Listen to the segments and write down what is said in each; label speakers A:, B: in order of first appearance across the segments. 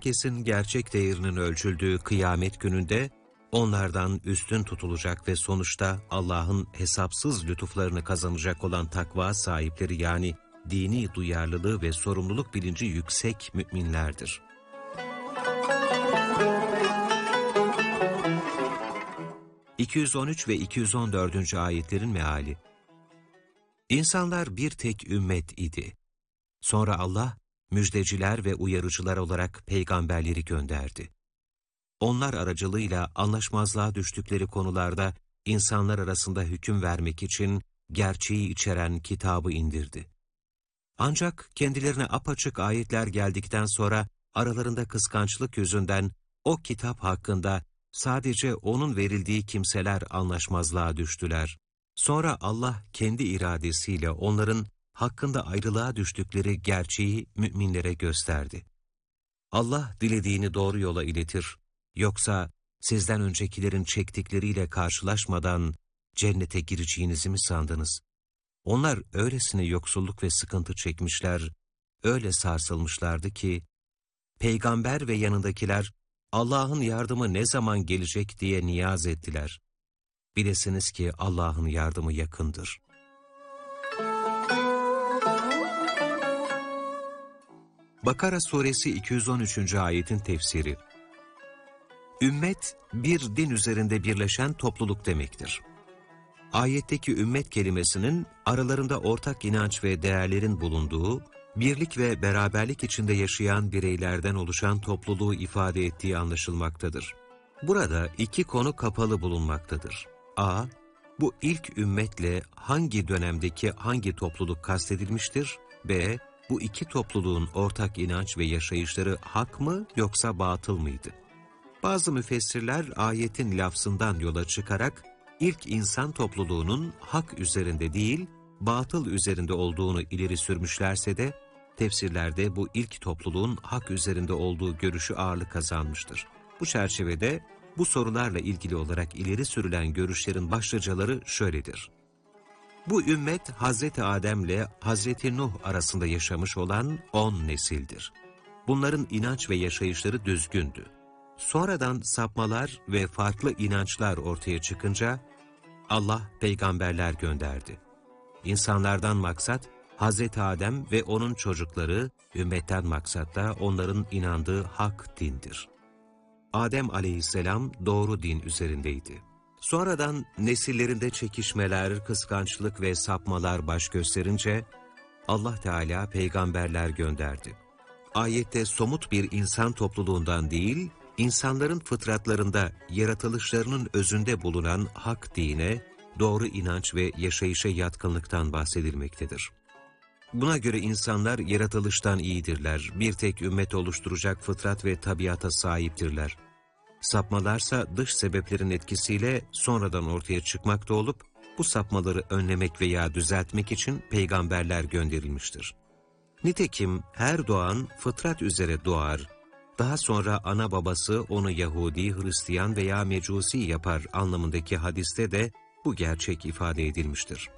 A: herkesin gerçek değerinin ölçüldüğü kıyamet gününde onlardan üstün tutulacak ve sonuçta Allah'ın hesapsız lütuflarını kazanacak olan takva sahipleri, yani dini duyarlılığı ve sorumluluk bilinci yüksek müminlerdir. ...213 ve 214. ayetlerin meali. İnsanlar bir tek ümmet idi. Sonra Allah, müjdeciler ve uyarıcılar olarak peygamberleri gönderdi. Onlar aracılığıyla anlaşmazlığa düştükleri konularda insanlar arasında hüküm vermek için gerçeği içeren kitabı indirdi. Ancak kendilerine apaçık ayetler geldikten sonra aralarında kıskançlık yüzünden o kitap hakkında sadece onun verildiği kimseler anlaşmazlığa düştüler. Sonra Allah kendi iradesiyle onların hakkında ayrılığa düştükleri gerçeği müminlere gösterdi. Allah dilediğini doğru yola iletir. Yoksa sizden öncekilerin çektikleriyle karşılaşmadan cennete gireceğinizi mi sandınız? Onlar öylesine yoksulluk ve sıkıntı çekmişler, öyle sarsılmışlardı ki, peygamber ve yanındakiler Allah'ın yardımı ne zaman gelecek diye niyaz ettiler. Bilesiniz ki Allah'ın yardımı yakındır. Bakara suresi 213. ayetin tefsiri. Ümmet, bir din üzerinde birleşen topluluk demektir. Ayetteki ümmet kelimesinin aralarında ortak inanç ve değerlerin bulunduğu, birlik ve beraberlik içinde yaşayan bireylerden oluşan topluluğu ifade ettiği anlaşılmaktadır. Burada iki konu kapalı bulunmaktadır. A. Bu ilk ümmetle hangi dönemdeki hangi topluluk kastedilmiştir? B. Bu iki topluluğun ortak inanç ve yaşayışları hak mı yoksa batıl mıydı? Bazı müfessirler ayetin lafzından yola çıkarak ilk insan topluluğunun hak üzerinde değil, batıl üzerinde olduğunu ileri sürmüşlerse de tefsirlerde bu ilk topluluğun hak üzerinde olduğu görüşü ağırlık kazanmıştır. Bu çerçevede bu sorularla ilgili olarak ileri sürülen görüşlerin başlıcaları şöyledir. Bu ümmet Hazreti Adem ile Hazreti Nuh arasında yaşamış olan 10 nesildir. Bunların inanç ve yaşayışları düzgündü. Sonradan sapmalar ve farklı inançlar ortaya çıkınca Allah peygamberler gönderdi. İnsanlardan maksat Hazreti Adem ve onun çocukları, ümmetten maksat da onların inandığı hak dindir. Adem aleyhisselam doğru din üzerindeydi. Sonradan nesillerinde çekişmeler, kıskançlık ve sapmalar baş gösterince Allah Teala peygamberler gönderdi. Ayette somut bir insan topluluğundan değil, insanların fıtratlarında, yaratılışlarının özünde bulunan hak dine, doğru inanç ve yaşayışa yatkınlıktan bahsedilmektedir. Buna göre insanlar yaratılıştan iyidirler, bir tek ümmet oluşturacak fıtrat ve tabiata sahiptirler. Sapmalarsa dış sebeplerin etkisiyle sonradan ortaya çıkmakta olup, bu sapmaları önlemek veya düzeltmek için peygamberler gönderilmiştir. Nitekim her doğan fıtrat üzere doğar, daha sonra ana babası onu Yahudi, Hristiyan veya Mecusi yapar anlamındaki hadiste de bu gerçek ifade edilmiştir.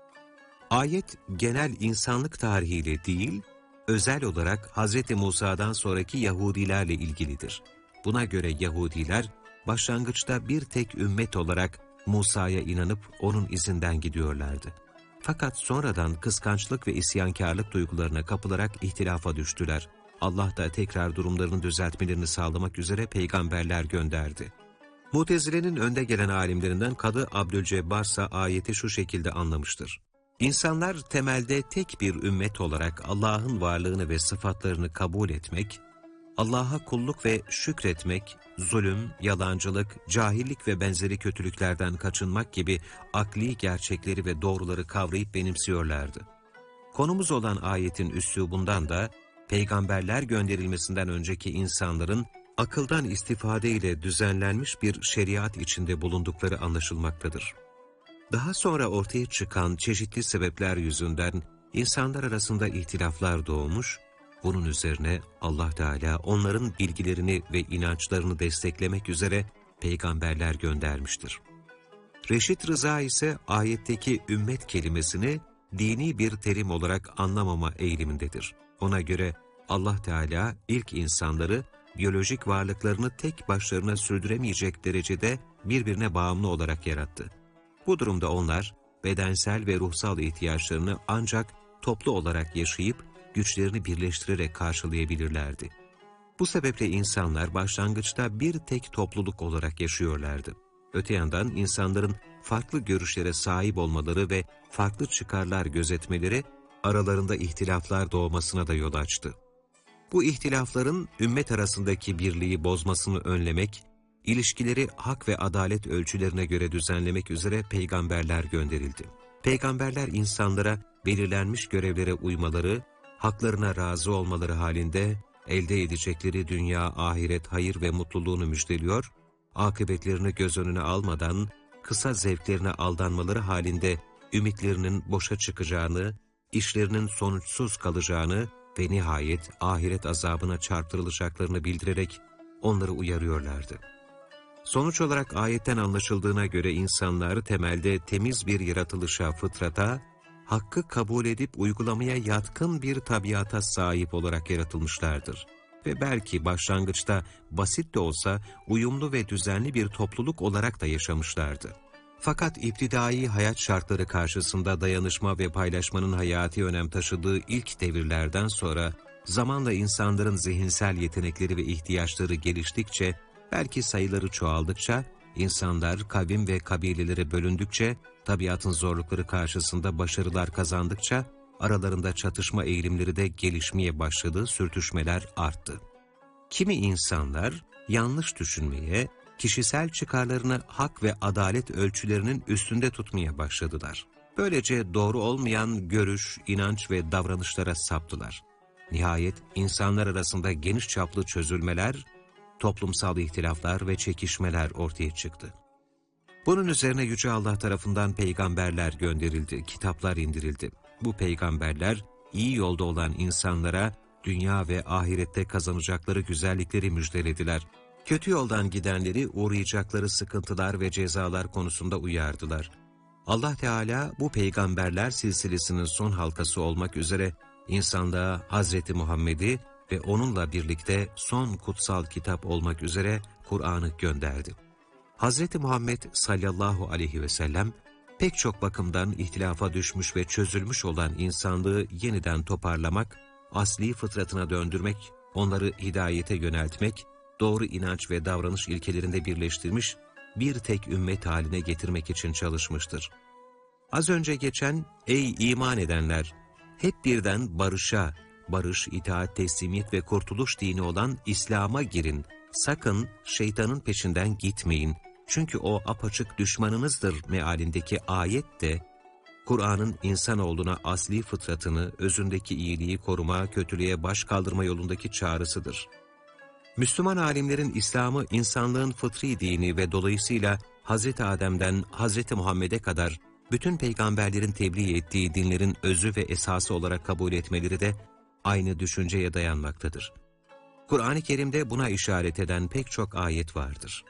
A: Ayet genel insanlık tarihiyle değil, özel olarak Hz. Musa'dan sonraki Yahudilerle ilgilidir. Buna göre Yahudiler başlangıçta bir tek ümmet olarak Musa'ya inanıp onun izinden gidiyorlardı. Fakat sonradan kıskançlık ve isyankarlık duygularına kapılarak ihtilafa düştüler. Allah da tekrar durumlarını düzeltmelerini sağlamak üzere peygamberler gönderdi. Mutezile'nin önde gelen alimlerinden Kadı Abdülcebbar ise ayeti şu şekilde anlamıştır. İnsanlar temelde tek bir ümmet olarak Allah'ın varlığını ve sıfatlarını kabul etmek, Allah'a kulluk ve şükretmek, zulüm, yalancılık, cahillik ve benzeri kötülüklerden kaçınmak gibi akli gerçekleri ve doğruları kavrayıp benimsiyorlardı. Konumuz olan ayetin üslubundan da, peygamberler gönderilmesinden önceki insanların akıldan istifade ile düzenlenmiş bir şeriat içinde bulundukları anlaşılmaktadır. Daha sonra ortaya çıkan çeşitli sebepler yüzünden insanlar arasında ihtilaflar doğmuş, bunun üzerine Allah Teala onların bilgilerini ve inançlarını desteklemek üzere peygamberler göndermiştir. Reşit Rıza ise ayetteki ümmet kelimesini dini bir terim olarak anlamama eğilimindedir. Ona göre Allah Teala ilk insanları biyolojik varlıklarını tek başlarına sürdüremeyecek derecede birbirine bağımlı olarak yarattı. Bu durumda onlar, bedensel ve ruhsal ihtiyaçlarını ancak toplu olarak yaşayıp, güçlerini birleştirerek karşılayabilirlerdi. Bu sebeple insanlar başlangıçta bir tek topluluk olarak yaşıyorlardı. Öte yandan insanların farklı görüşlere sahip olmaları ve farklı çıkarlar gözetmeleri, aralarında ihtilaflar doğmasına da yol açtı. Bu ihtilafların ümmet arasındaki birliği bozmasını önlemek, ilişkileri hak ve adalet ölçülerine göre düzenlemek üzere peygamberler gönderildi. Peygamberler insanlara belirlenmiş görevlere uymaları, haklarına razı olmaları halinde elde edecekleri dünya, ahiret, hayır ve mutluluğunu müjdeliyor, akıbetlerini göz önüne almadan kısa zevklerine aldanmaları halinde ümitlerinin boşa çıkacağını, işlerinin sonuçsuz kalacağını ve nihayet ahiret azabına çarptırılacaklarını bildirerek onları uyarıyorlardı. Sonuç olarak ayetten anlaşıldığına göre insanlar temelde temiz bir yaratılışa, fıtrata, hakkı kabul edip uygulamaya yatkın bir tabiata sahip olarak yaratılmışlardır. Ve belki başlangıçta basit de olsa uyumlu ve düzenli bir topluluk olarak da yaşamışlardı. Fakat iptidai hayat şartları karşısında dayanışma ve paylaşmanın hayati önem taşıdığı ilk devirlerden sonra, zamanla insanların zihinsel yetenekleri ve ihtiyaçları geliştikçe, belki sayıları çoğaldıkça, insanlar kavim ve kabilelere bölündükçe, tabiatın zorlukları karşısında başarılar kazandıkça, aralarında çatışma eğilimleri de gelişmeye başladı, sürtüşmeler arttı. Kimi insanlar yanlış düşünmeye, kişisel çıkarlarını hak ve adalet ölçülerinin üstünde tutmaya başladılar. Böylece doğru olmayan görüş, inanç ve davranışlara saptılar. Nihayet insanlar arasında geniş çaplı çözülmeler, toplumsal ihtilaflar ve çekişmeler ortaya çıktı. Bunun üzerine Yüce Allah tarafından peygamberler gönderildi, kitaplar indirildi. Bu peygamberler iyi yolda olan insanlara dünya ve ahirette kazanacakları güzellikleri müjdelediler. Kötü yoldan gidenleri uğrayacakları sıkıntılar ve cezalar konusunda uyardılar. Allah Teala bu peygamberler silsilesinin son halkası olmak üzere insanlığa Hazreti Muhammed'i ve onunla birlikte son kutsal kitap olmak üzere Kur'an'ı gönderdi. Hazreti Muhammed sallallahu aleyhi ve sellem pek çok bakımdan ihtilafa düşmüş ve çözülmüş olan insanlığı yeniden toparlamak, asli fıtratına döndürmek, onları hidayete yöneltmek, doğru inanç ve davranış ilkelerinde birleştirmiş, bir tek ümmet haline getirmek için çalışmıştır. Az önce geçen, ey iman edenler, hep birden barışa, barış, itaat, teslimiyet ve kurtuluş dini olan İslam'a girin, sakın şeytanın peşinden gitmeyin, çünkü o apaçık düşmanınızdır mealindeki ayet de, Kur'an'ın insanoğluna asli fıtratını, özündeki iyiliği koruma, kötülüğe baş kaldırma yolundaki çağrısıdır. Müslüman alimlerin İslam'ı insanlığın fıtri dini ve dolayısıyla Hz. Adem'den Hz. Muhammed'e kadar bütün peygamberlerin tebliğ ettiği dinlerin özü ve esası olarak kabul etmeleri de aynı düşünceye dayanmaktadır. Kur'an-ı Kerim'de buna işaret eden pek çok ayet vardır.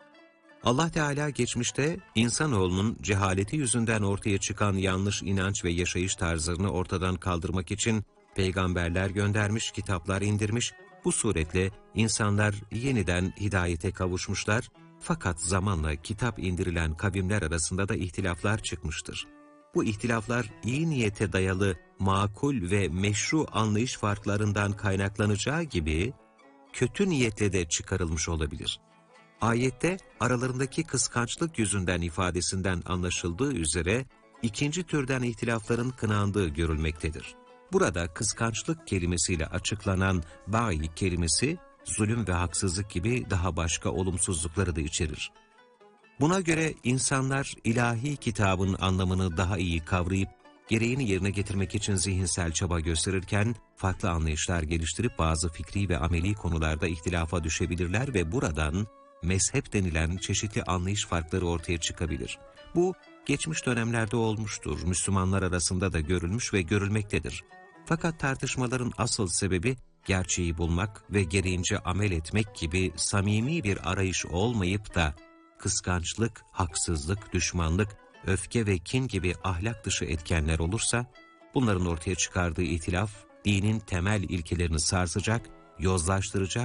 A: Allah Teala geçmişte insanoğlunun cehaleti yüzünden ortaya çıkan yanlış inanç ve yaşayış tarzlarını ortadan kaldırmak için peygamberler göndermiş, kitaplar indirmiş, bu suretle insanlar yeniden hidayete kavuşmuşlar, fakat zamanla kitap indirilen kavimler arasında da ihtilaflar çıkmıştır. Bu ihtilaflar iyi niyete dayalı makul ve meşru anlayış farklarından kaynaklanacağı gibi kötü niyetle de çıkarılmış olabilir. Ayette aralarındaki kıskançlık yüzünden ifadesinden anlaşıldığı üzere ikinci türden ihtilafların kınandığı görülmektedir. Burada kıskançlık kelimesiyle açıklanan bayi kelimesi zulüm ve haksızlık gibi daha başka olumsuzlukları da içerir. Buna göre insanlar ilahi kitabın anlamını daha iyi kavrayıp gereğini yerine getirmek için zihinsel çaba gösterirken farklı anlayışlar geliştirip bazı fikri ve ameli konularda ihtilafa düşebilirler ve buradan mezhep denilen çeşitli anlayış farkları ortaya çıkabilir. Bu geçmiş dönemlerde olmuştur, Müslümanlar arasında da görülmüş ve görülmektedir. Fakat tartışmaların asıl sebebi gerçeği bulmak ve gereğince amel etmek gibi samimi bir arayış olmayıp da kıskançlık, haksızlık, düşmanlık, öfke ve kin gibi ahlak dışı etkenler olursa, bunların ortaya çıkardığı ihtilaf, dinin temel ilkelerini sarsacak, yozlaştıracak,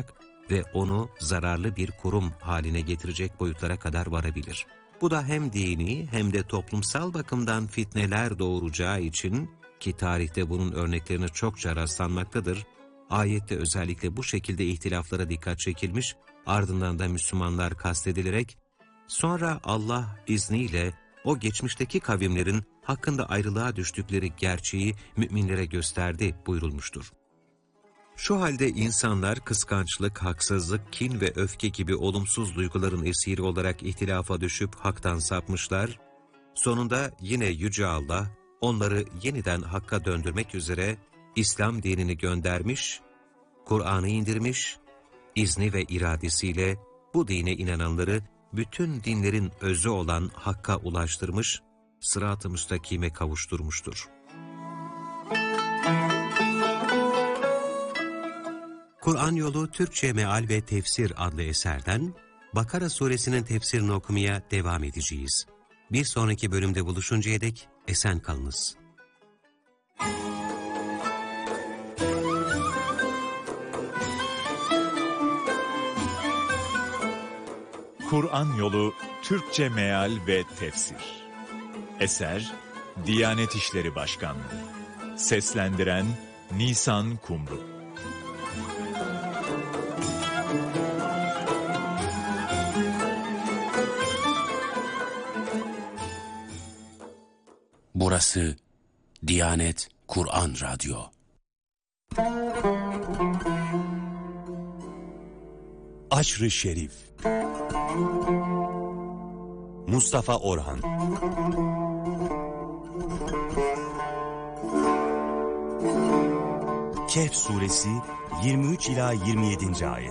A: ve onu zararlı bir kurum haline getirecek boyutlara kadar varabilir. Bu da hem dini hem de toplumsal bakımdan fitneler doğuracağı için, ki tarihte bunun örneklerine çokça rastlanmaktadır, ayette özellikle bu şekilde ihtilaflara dikkat çekilmiş, ardından da Müslümanlar kastedilerek, sonra Allah izniyle o geçmişteki kavimlerin hakkında ayrılığa düştükleri gerçeği müminlere gösterdi buyurulmuştur. Şu halde insanlar kıskançlık, haksızlık, kin ve öfke gibi olumsuz duyguların esiri olarak ihtilafa düşüp haktan sapmışlar, sonunda yine Yüce Allah onları yeniden hakka döndürmek üzere İslam dinini göndermiş, Kur'an'ı indirmiş, izni ve iradesiyle bu dine inananları bütün dinlerin özü olan hakka ulaştırmış, sırat-ı müstakime kavuşturmuştur. Kur'an Yolu Türkçe Meal ve Tefsir adlı eserden Bakara suresinin tefsirini okumaya devam edeceğiz. Bir sonraki bölümde buluşuncaya dek esen kalınız.
B: Kur'an Yolu Türkçe Meal ve Tefsir. Eser Diyanet İşleri Başkanlığı. Seslendiren Nisan Kumru.
C: Burası Diyanet Kur'an Radyo.
D: Aşr-ı Şerif. Mustafa Orhan. Kehf suresi 23 ila 27. ayet.